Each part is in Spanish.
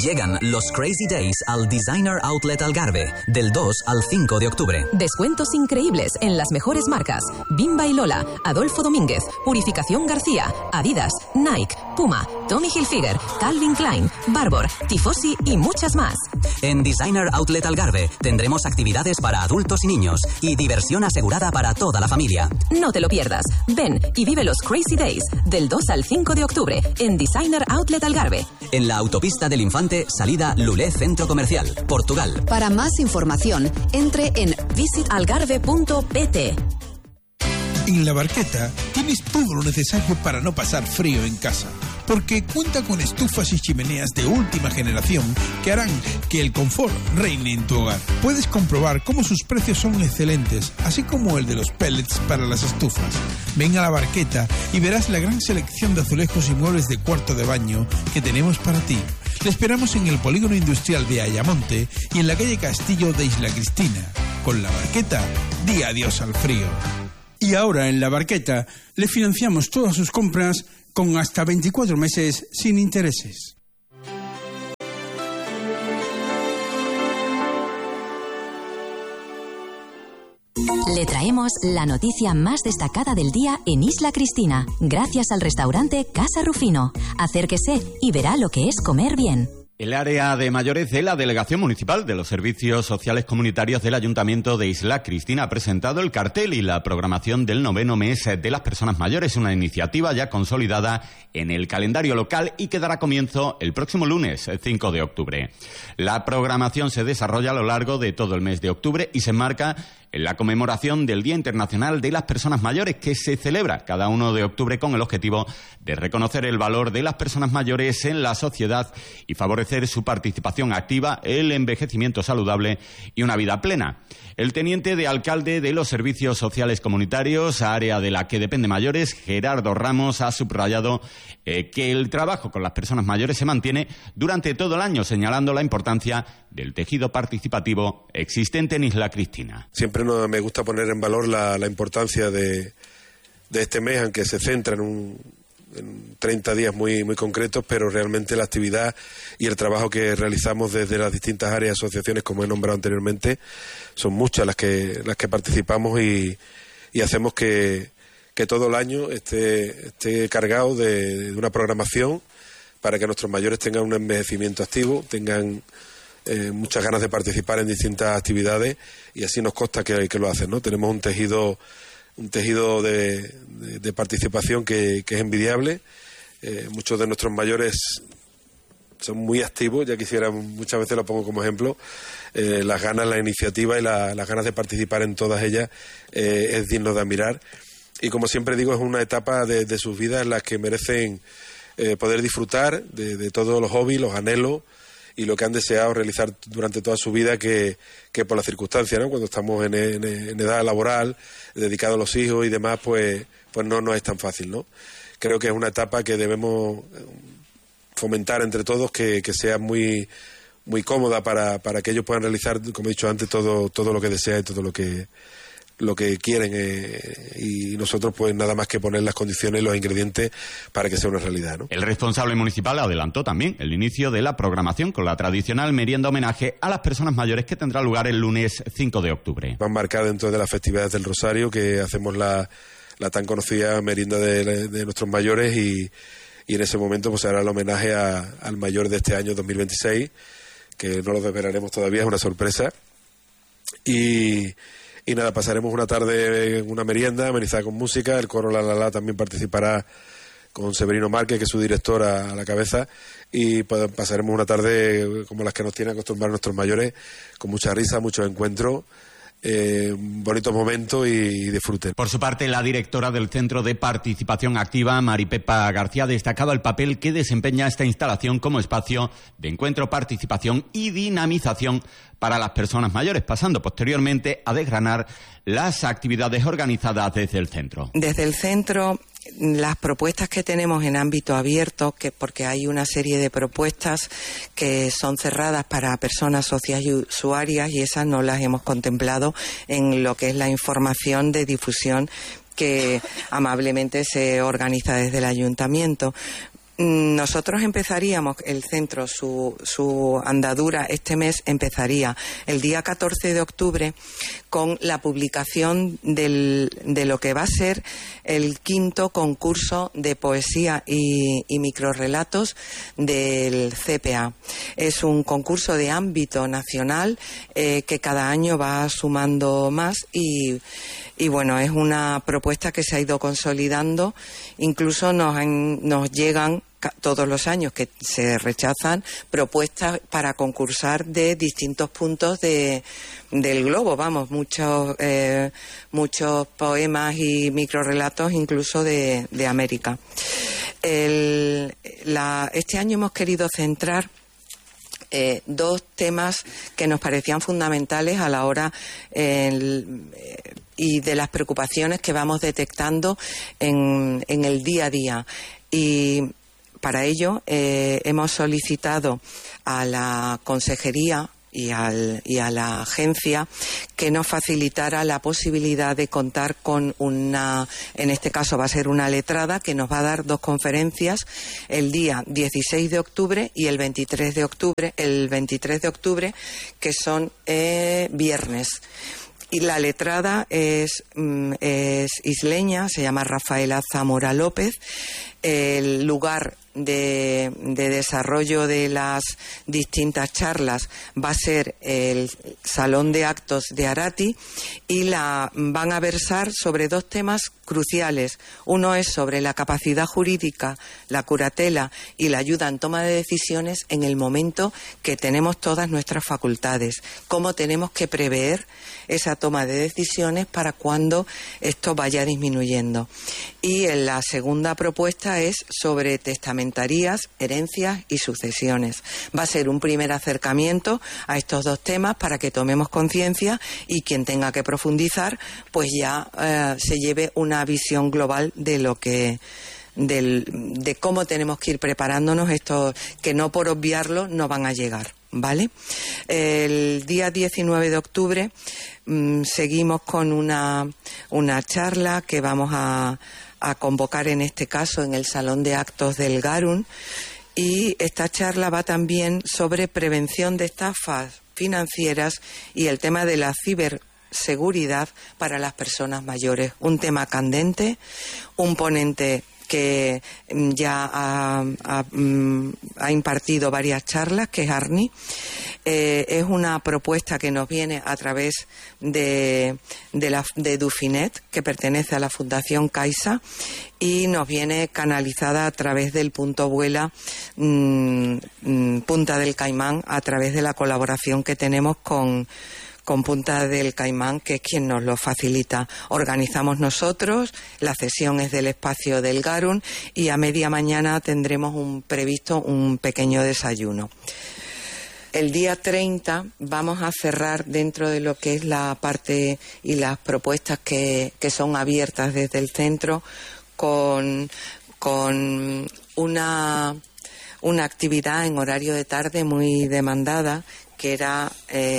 Llegan los Crazy Days al Designer Outlet Algarve, del 2 al 5 de octubre. Descuentos increíbles en las mejores marcas: Bimba y Lola, Adolfo Domínguez, Purificación García, Adidas, Nike, Puma, Tommy Hilfiger, Calvin Klein, Barbour, Tifosi y muchas más. En Designer Outlet Algarve tendremos actividades para adultos y niños y diversión asegurada para toda la familia. No te lo pierdas. Ven y vive los Crazy Days del 2 al 5 de octubre en Designer Outlet Algarve. En la autopista del Infante, salida Lulé Centro Comercial, Portugal. Para más información, entre en visitalgarve.pt. En La Barqueta tienes todo lo necesario para no pasar frío en casa, porque cuenta con estufas y chimeneas de última generación que harán que el confort reine en tu hogar. Puedes comprobar cómo sus precios son excelentes, así como el de los pellets para las estufas. Ven a La Barqueta y verás la gran selección de azulejos y muebles de cuarto de baño que tenemos para ti. Te esperamos en el polígono industrial de Ayamonte y en la calle Castillo de Isla Cristina. Con La Barqueta, di adiós al frío. Y ahora en La Barqueta le financiamos todas sus compras con hasta 24 meses sin intereses. Le traemos la noticia más destacada del día en Isla Cristina, gracias al restaurante Casa Rufino. Acérquese y verá lo que es comer bien. El área de mayores de la Delegación Municipal de los Servicios Sociales Comunitarios del Ayuntamiento de Isla Cristina ha presentado el cartel y la programación del 9º mes de las personas mayores, una iniciativa ya consolidada en el calendario local y que dará comienzo el próximo lunes, 5 de octubre. La programación se desarrolla a lo largo de todo el mes de octubre y se enmarca en la conmemoración del Día Internacional de las Personas Mayores, que se celebra cada 1 de octubre con el objetivo de reconocer el valor de las personas mayores en la sociedad y favorecer su participación activa, el envejecimiento saludable y una vida plena. El teniente de alcalde de los Servicios Sociales Comunitarios, área de la que depende mayores, Gerardo Ramos, ha subrayado que el trabajo con las personas mayores se mantiene durante todo el año, señalando la importancia del tejido participativo existente en Isla Cristina. Siempre me gusta poner en valor la importancia de este mes, aunque se centra en 30 días muy concretos, pero realmente la actividad y el trabajo que realizamos desde las distintas áreas y asociaciones, como he nombrado anteriormente, son muchas las que participamos y hacemos que todo el año esté cargado de una programación para que nuestros mayores tengan un envejecimiento activo, tengan muchas ganas de participar en distintas actividades, y así nos consta que lo hacen, ¿no? Tenemos un tejido de participación que es envidiable. Muchos de nuestros mayores son muy activos, ya quisiera, muchas veces lo pongo como ejemplo. Las ganas, la iniciativa y las ganas de participar en todas ellas es digno de admirar, y como siempre digo, es una etapa de sus vidas en las que merecen poder disfrutar de todos los hobbies, los anhelos y lo que han deseado realizar durante toda su vida, que por las circunstancias, ¿no? Cuando estamos en edad laboral, dedicado a los hijos y demás, pues no es tan fácil, ¿no? Creo que es una etapa que debemos fomentar entre todos, que sea muy cómoda para que ellos puedan realizar, como he dicho antes, todo lo que desean y todo lo que quieren, y nosotros pues nada más que poner las condiciones y los ingredientes para que sea una realidad, ¿no? El responsable municipal adelantó también el inicio de la programación con la tradicional merienda homenaje a las personas mayores, que tendrá lugar el lunes 5 de octubre. Van marcadas dentro de las festividades del Rosario, que hacemos la tan conocida merienda de nuestros mayores, y en ese momento pues se hará el homenaje al mayor de este año 2026, que no lo desvelaremos todavía, es una sorpresa. Y nada, pasaremos una tarde en una merienda amenizada con música. El coro La también participará con Severino Márquez, que es su director, a la cabeza, y pues pasaremos una tarde como las que nos tienen acostumbrados nuestros mayores, con mucha risa, muchos encuentros, bonitos momentos y disfrute. Por su parte, la directora del Centro de Participación Activa, Maripepa García, ha destacado el papel que desempeña esta instalación como espacio de encuentro, participación y dinamización para las personas mayores, pasando posteriormente a desgranar las actividades organizadas desde el centro. Desde el centro, las propuestas que tenemos en ámbito abierto, porque hay una serie de propuestas que son cerradas para personas socias y usuarias, y esas no las hemos contemplado en lo que es la información de difusión que amablemente se organiza desde el ayuntamiento. Nosotros empezaríamos, el centro, su andadura este mes empezaría el día 14 de octubre con la publicación de lo que va a ser el 5º concurso de poesía y microrrelatos del CPA. Es un concurso de ámbito nacional que cada año va sumando más y bueno, es una propuesta que se ha ido consolidando. Incluso nos llegan todos los años, que se rechazan, propuestas para concursar de distintos puntos del globo, vamos, muchos poemas y microrrelatos incluso de América. Este año hemos querido centrar dos temas que nos parecían fundamentales a la hora y de las preocupaciones que vamos detectando en el día a día. Y para ello hemos solicitado a la Consejería y a la agencia que nos facilitara la posibilidad de contar con en este caso va a ser una letrada que nos va a dar 2 conferencias el día 16 de octubre y el 23 de octubre, que son viernes. Y la letrada es isleña, se llama Rafaela Zamora López. El lugar de desarrollo de las distintas charlas va a ser el Salón de Actos de Arati y van a versar sobre 2 temas cruciales. Uno es sobre la capacidad jurídica, la curatela y la ayuda en toma de decisiones en el momento que tenemos todas nuestras facultades. Cómo tenemos que prever esa toma de decisiones para cuando esto vaya disminuyendo. Y en la segunda propuesta es sobre testamentarías, herencias y sucesiones. Va a ser un primer acercamiento a estos 2 temas para que tomemos conciencia y quien tenga que profundizar pues ya se lleve una visión global de cómo tenemos que ir preparándonos, esto que no por obviarlo no van a llegar, ¿vale? El día 19 de octubre seguimos con una charla que vamos a convocar en este caso en el Salón de Actos del Garun, y esta charla va también sobre prevención de estafas financieras y el tema de la ciberseguridad para las personas mayores. Un tema candente, un ponente que ya ha impartido varias charlas, que es Arni. Es una propuesta que nos viene a través de Dufinet, que pertenece a la Fundación Caixa, y nos viene canalizada a través del Punto Vuela Punta del Caimán, a través de la colaboración que tenemos con Punta del Caimán, que es quien nos lo facilita. Organizamos nosotros, la cesión es del espacio del Garun y a media mañana tendremos previsto un pequeño desayuno. El día 30 vamos a cerrar dentro de lo que es la parte y las propuestas que son abiertas desde el centro con una actividad en horario de tarde muy demandada, que era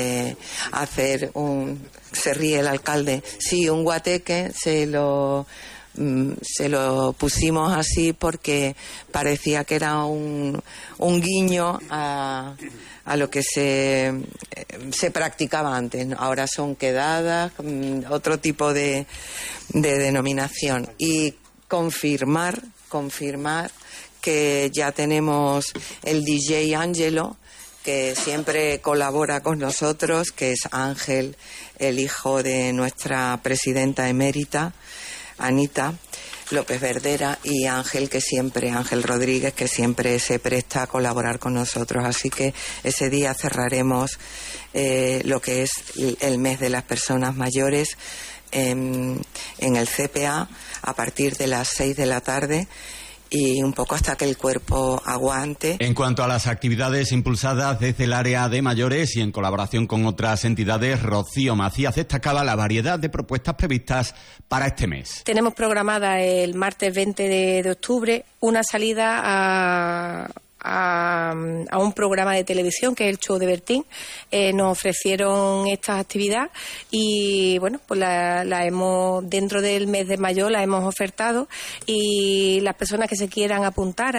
se ríe el alcalde, sí, un guateque, se lo pusimos así porque parecía que era un guiño a lo que se practicaba antes. Ahora son quedadas, otro tipo de denominación. Y confirmar que ya tenemos el DJ Ángelo, que siempre colabora con nosotros, que es Ángel, el hijo de nuestra presidenta emérita, Anita López Verdera, y Ángel Rodríguez, que siempre se presta a colaborar con nosotros. Así que ese día cerraremos lo que es el mes de las personas mayores en el CPA a partir de las 6 de la tarde. Y un poco hasta que el cuerpo aguante. En cuanto a las actividades impulsadas desde el área de mayores y en colaboración con otras entidades, Rocío Macías destacaba la variedad de propuestas previstas para este mes. Tenemos programada el martes 20 de octubre una salida a un programa de televisión que es el Show de Bertín. Nos ofrecieron esta actividad y bueno, pues la hemos, dentro del mes de mayo la hemos ofertado, y las personas que se quieran apuntar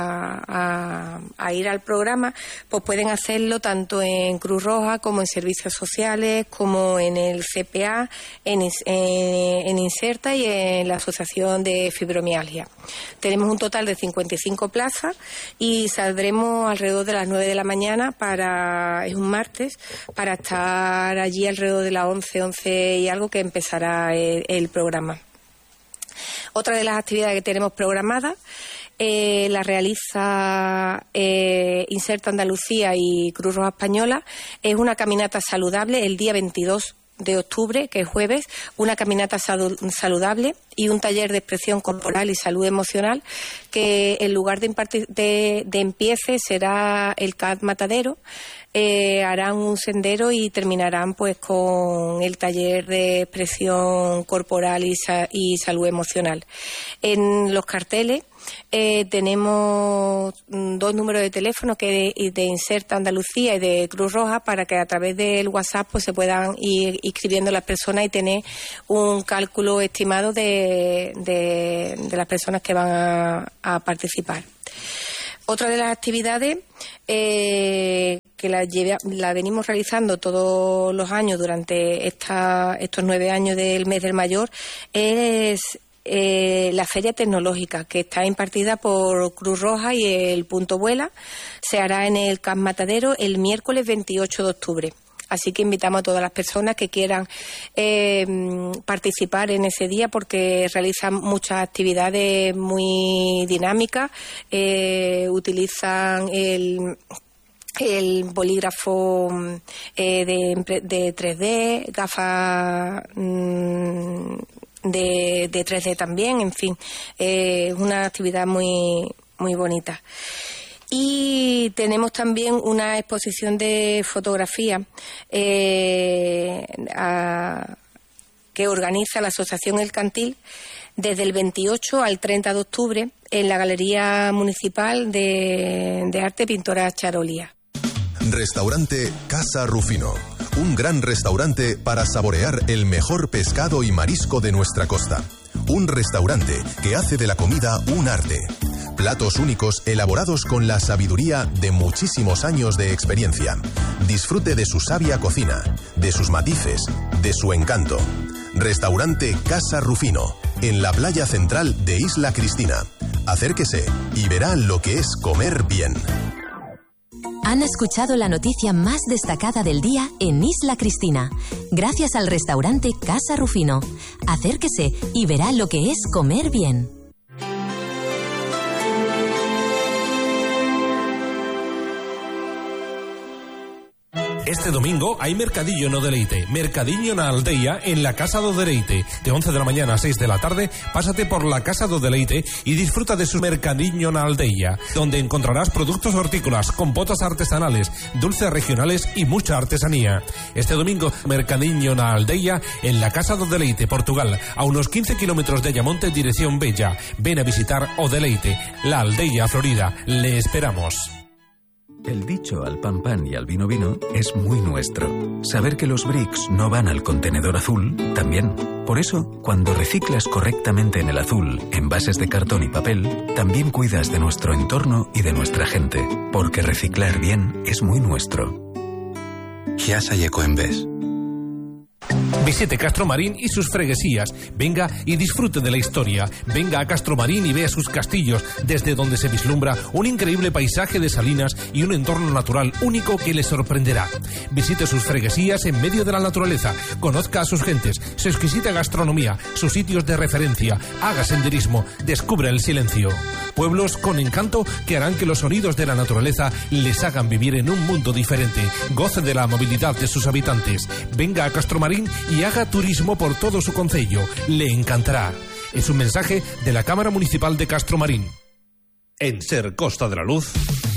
a ir al programa pues pueden hacerlo tanto en Cruz Roja como en servicios sociales, como en el CPA, en Inserta y en la Asociación de Fibromialgia. Tenemos un total de 55 plazas y saldremos alrededor de las 9 de la mañana, es un martes, para estar allí alrededor de las 11 y algo, que empezará el programa. Otra de las actividades que tenemos programadas la realiza Inserta Andalucía y Cruz Roja Española. Es una caminata saludable el día 22 de octubre, que es jueves, una caminata saludable y un taller de expresión corporal y salud emocional, que en lugar de empiece será el CAD Matadero. Harán un sendero y terminarán pues con el taller de expresión corporal y salud emocional. En los carteles tenemos 2 números de teléfono, que de Inserta Andalucía y de Cruz Roja, para que a través del WhatsApp pues se puedan ir inscribiendo las personas y tener un cálculo estimado de las personas que van a participar. Otra de las actividades que la venimos realizando todos los años durante estos 9 años del mes del mayor es la Feria Tecnológica, que está impartida por Cruz Roja y el Punto Vuela. Se hará en el CAD Matadero el miércoles 28 de octubre. Así que invitamos a todas las personas que quieran participar en ese día, porque realizan muchas actividades muy dinámicas, utilizan el bolígrafo de 3D, gafas de 3D también, en fin, es una actividad muy, muy bonita. Y tenemos también una exposición de fotografía que organiza la Asociación El Cantil desde el 28 al 30 de octubre en la Galería Municipal de Arte Pintora Charolía. Restaurante Casa Rufino. Un gran restaurante para saborear el mejor pescado y marisco de nuestra costa. Un restaurante que hace de la comida un arte. Platos únicos elaborados con la sabiduría de muchísimos años de experiencia. Disfrute de su sabia cocina, de sus matices, de su encanto. Restaurante Casa Rufino, en la playa central de Isla Cristina. Acérquese y verá lo que es comer bien. Han escuchado la noticia más destacada del día en Isla Cristina, gracias al restaurante Casa Rufino. Acérquese y verá lo que es comer bien. Este domingo hay Mercadillo no Deleite, Mercadiño na Aldeia en la Casa do Deleite. De 11 de la mañana a 6 de la tarde, pásate por la Casa do Deleite y disfruta de su Mercadiño na Aldeia, donde encontrarás productos hortícolas, compotas artesanales, dulces regionales y mucha artesanía. Este domingo, Mercadiño na Aldeia en la Casa do Deleite, Portugal, a unos 15 kilómetros de Ayamonte, dirección Bella. Ven a visitar O Deleite, la Aldeia Florida. Le esperamos. El dicho al pan pan y al vino vino es muy nuestro. Saber que los bricks no van al contenedor azul, también. Por eso, cuando reciclas correctamente en el azul, envases de cartón y papel, también cuidas de nuestro entorno y de nuestra gente. Porque reciclar bien es muy nuestro. Chiasa y Ecoembes. Visite Castromarín y sus freguesías. Venga y disfrute de la historia. Venga a Castromarín y vea sus castillos, desde donde se vislumbra un increíble paisaje de salinas y un entorno natural único que le sorprenderá. Visite sus freguesías en medio de la naturaleza. Conozca a sus gentes, su exquisita gastronomía, sus sitios de referencia. Haga senderismo. Descubra el silencio. Pueblos con encanto que harán que los sonidos de la naturaleza les hagan vivir en un mundo diferente. Goce de la movilidad de sus habitantes. Venga a Castromarín y haga turismo por todo su concello. Le encantará. Es un mensaje de la Cámara Municipal de Castromarín. En Ser Costa de la Luz.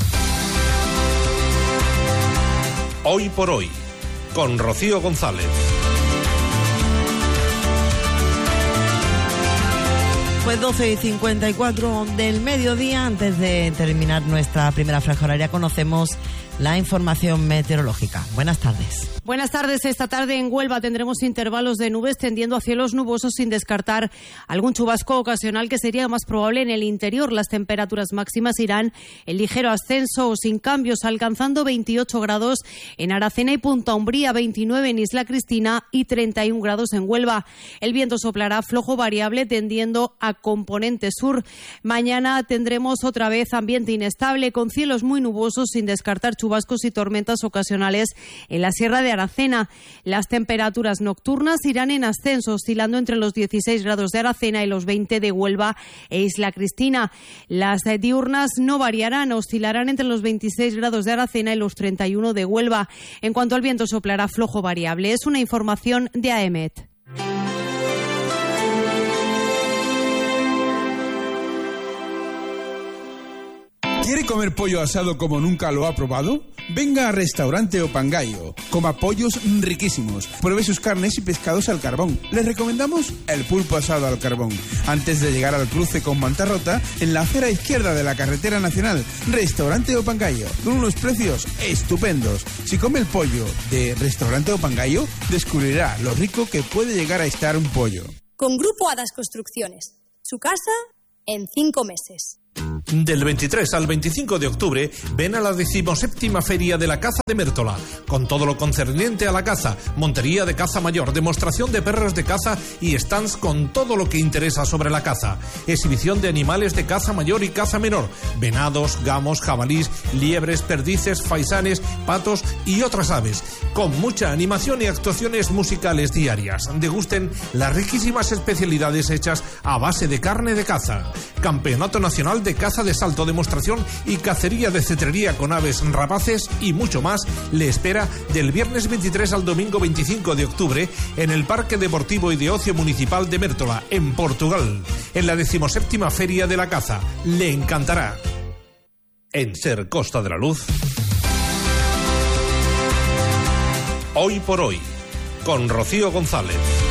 Hoy por hoy, con Rocío González. Pues 12:54 del mediodía, antes de terminar nuestra primera franja horaria, conocemos la información meteorológica. Buenas tardes. Buenas tardes. Esta tarde en Huelva tendremos intervalos de nubes tendiendo a cielos nubosos sin descartar algún chubasco ocasional que sería más probable en el interior. Las temperaturas máximas irán en ligero ascenso o sin cambios, alcanzando 28 grados en Aracena y Punta Umbría, 29 en Isla Cristina y 31 grados en Huelva. El viento soplará flojo variable tendiendo a componente sur. Mañana tendremos otra vez ambiente inestable con cielos muy nubosos sin descartar chubascos y tormentas ocasionales en la Sierra de Aracena. Las temperaturas nocturnas irán en ascenso, oscilando entre los 16 grados de Aracena y los 20 de Huelva e Isla Cristina. Las diurnas no variarán, oscilarán entre los 26 grados de Aracena y los 31 de Huelva. En cuanto al viento, soplará flojo variable. Es una información de AEMET. ¿Quiere comer pollo asado como nunca lo ha probado? Venga a Restaurante Opangayo. Coma pollos riquísimos. Pruebe sus carnes y pescados al carbón. Les recomendamos el pulpo asado al carbón. Antes de llegar al cruce con Mantarrota, en la acera izquierda de la carretera nacional, Restaurante Opangayo, con unos precios estupendos. Si come el pollo de Restaurante Opangayo, descubrirá lo rico que puede llegar a estar un pollo. Con Grupo Hadas Construcciones. Su casa en 5 meses. Del 23 al 25 de octubre, ven a la 17ª Feria de la Caza de Mértola, con todo lo concerniente a la caza, montería de caza mayor, demostración de perros de caza y stands con todo lo que interesa sobre la caza, exhibición de animales de caza mayor y caza menor, venados, gamos, jabalís, liebres, perdices, faisanes, patos y otras aves, con mucha animación y actuaciones musicales diarias. Degusten las riquísimas especialidades hechas a base de carne de caza. Campeonato Nacional de Caza de salto, demostración y cacería de cetrería con aves rapaces y mucho más le espera del viernes 23 al domingo 25 de octubre en el Parque Deportivo y de Ocio Municipal de Mértola, en Portugal, en la 17ª Feria de la Caza. Le encantará. En Ser Costa de la Luz, Hoy por Hoy, con Rocío González.